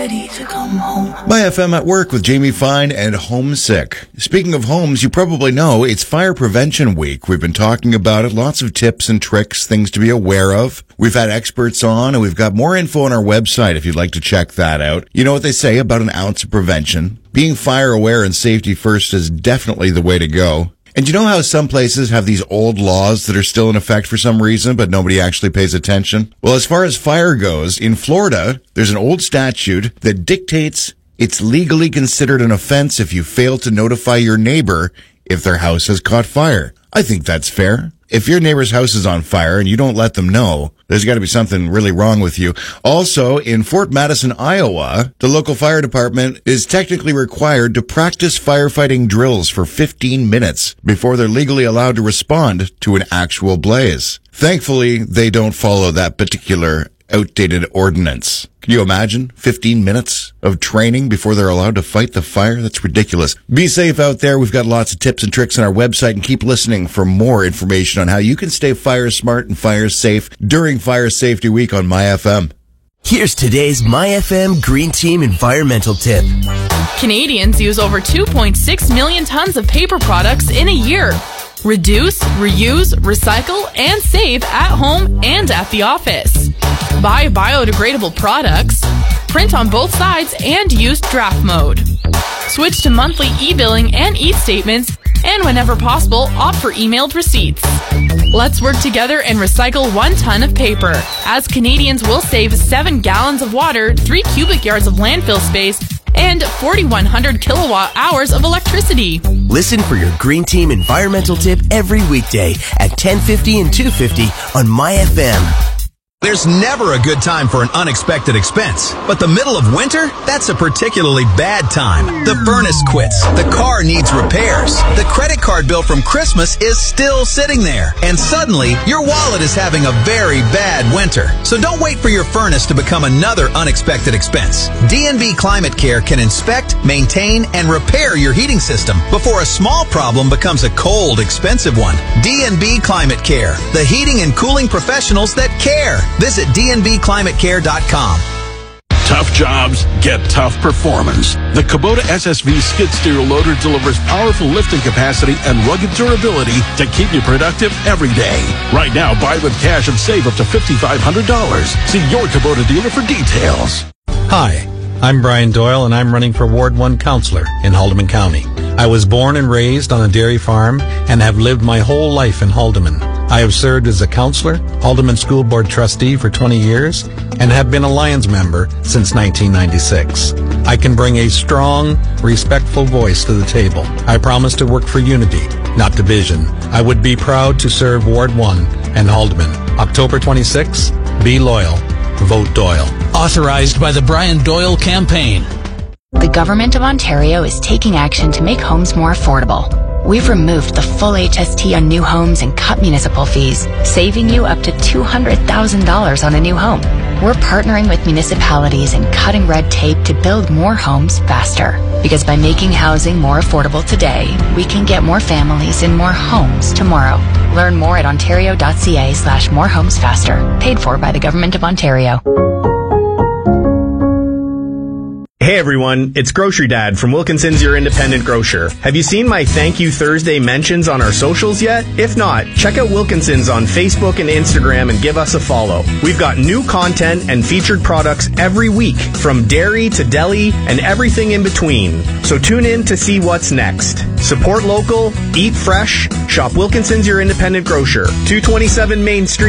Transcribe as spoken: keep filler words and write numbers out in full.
Ready to come home. My F M at Work with Jamie Fine and Homesick. Speaking of homes, you probably know it's Fire Prevention Week. We've been talking about it. Lots of tips and tricks, things to be aware of. We've had experts on, and we've got more info on our website if you'd like to check that out. You know what they say about an ounce of prevention? Being fire aware and safety first is definitely the way to go. And you know how some places have these old laws that are still in effect for some reason, but nobody actually pays attention? Well, as far as fire goes, in Florida, there's an old statute that dictates it's legally considered an offense if you fail to notify your neighbor if their house has caught fire. I think that's fair. If your neighbor's house is on fire and you don't let them know, there's got to be something really wrong with you. Also, in Fort Madison, Iowa, the local fire department is technically required to practice firefighting drills for fifteen minutes before they're legally allowed to respond to an actual blaze. Thankfully, they don't follow that particular outdated ordinance. Can you imagine fifteen minutes of training before they're allowed to fight the fire? That's ridiculous. Be safe out there. We've got lots of tips and tricks on our website, and keep listening for more information on how you can stay fire smart and fire safe during Fire Safety Week on My F M. Here's today's My F M Green Team environmental tip. Canadians use over two point six million tons of paper products in a year. Reduce, reuse, recycle, and save at home and at the office. Buy biodegradable products. Print on both sides and use draft mode. Switch to monthly e-billing and e-statements, and whenever possible, opt for emailed receipts. Let's work together and recycle one ton of paper, as Canadians will save seven gallons of water, three cubic yards of landfill space, and forty-one hundred kilowatt hours of electricity. Listen for your Green Team environmental tip every weekday at ten fifty and two fifty on My F M. There's never a good time for an unexpected expense, but the middle of winter, that's a particularly bad time. The furnace quits, the car needs repairs, the credit card bill from Christmas is still sitting there, and suddenly your wallet is having a very bad winter. So don't wait for your furnace to become another unexpected expense. D and B Climate Care can inspect, maintain, and repair your heating system before a small problem becomes a cold, expensive one. D and B Climate Care, the heating and cooling professionals that care. Visit d n b climate care dot com. Tough jobs get tough performance. The Kubota S S V skid steer loader delivers powerful lifting capacity and rugged durability to keep you productive every day. Right now, buy with cash and save up to five thousand five hundred dollars. See your Kubota dealer for details. Hi, I'm Brian Doyle, and I'm running for Ward one Councillor in Haldimand County. I was born and raised on a dairy farm and have lived my whole life in Haldimand. I have served as a councillor, Haldimand School Board trustee for twenty years, and have been a Lions member since nineteen ninety-six. I can bring a strong, respectful voice to the table. I promise to work for unity, not division. I would be proud to serve Ward one and Haldimand. October twenty-sixth, be loyal. Vote Doyle. Authorized by the Brian Doyle Campaign. The Government of Ontario is taking action to make homes more affordable. We've removed the full H S T on new homes and cut municipal fees, saving you up to two hundred thousand dollars on a new home. We're partnering with municipalities and cutting red tape to build more homes faster. Because by making housing more affordable today, we can get more families in more homes tomorrow. Learn more at ontario.ca slash more homes faster. Paid for by the Government of Ontario. Hey everyone, it's Grocery Dad from Wilkinson's Your Independent Grocer. Have you seen my Thank You Thursday mentions on our socials yet? If not, check out Wilkinson's on Facebook and Instagram and give us a follow. We've got new content and featured products every week, from dairy to deli and everything in between. So tune in to see what's next. Support local, eat fresh, shop Wilkinson's Your Independent Grocer, two twenty-seven Main Street.